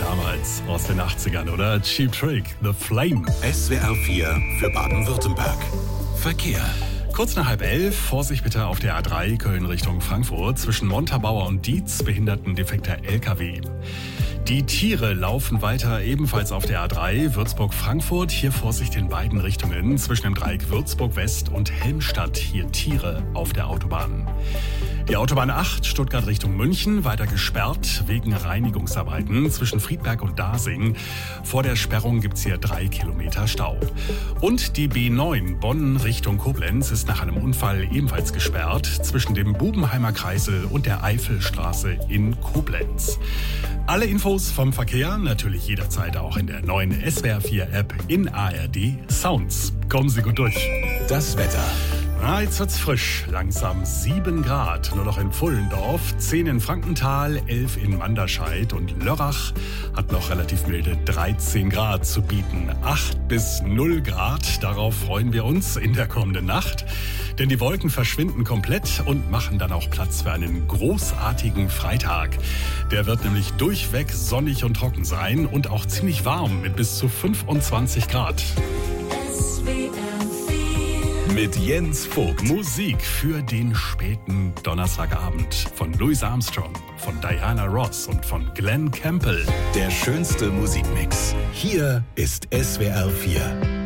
damals aus den 80ern, oder? Cheap Trick, The Flame. SWR 4 für Baden-Württemberg. Verkehr. Kurz nach 10:30, Vorsicht bitte auf der A3 Köln Richtung Frankfurt. Zwischen Montabaur und Dietz behindertendefekter LKW. Die Tiere laufen weiter ebenfalls auf der A3 Würzburg-Frankfurt. Hier Vorsicht in beiden Richtungen. Zwischen dem Dreieck Würzburg-West und Helmstadt. Hier Tiere auf der Autobahn. Die Autobahn 8 Stuttgart Richtung München weiter gesperrt wegen Reinigungsarbeiten zwischen Friedberg und Dasing. Vor der Sperrung gibt's hier 3 Kilometer Stau. Und die B9 Bonn Richtung Koblenz ist nach einem Unfall ebenfalls gesperrt zwischen dem Bubenheimer Kreisel und der Eifelstraße in Koblenz. Alle Infos vom Verkehr natürlich jederzeit auch in der neuen SWR 4 App in ARD Sounds. Kommen Sie gut durch. Das Wetter. Jetzt wird's frisch. Langsam 7 Grad. Nur noch in Pfullendorf, 10 in Frankenthal, 11 in Manderscheid und Lörrach hat noch relativ milde 13 Grad zu bieten. 8 bis 0 Grad. Darauf freuen wir uns in der kommenden Nacht. Denn die Wolken verschwinden komplett und machen dann auch Platz für einen großartigen Freitag. Der wird nämlich durchweg sonnig und trocken sein und auch ziemlich warm mit bis zu 25 Grad. Mit Jens Vogt. Musik für den späten Donnerstagabend von Louis Armstrong, von Diana Ross und von Glenn Campbell. Der schönste Musikmix. Hier ist SWR 4.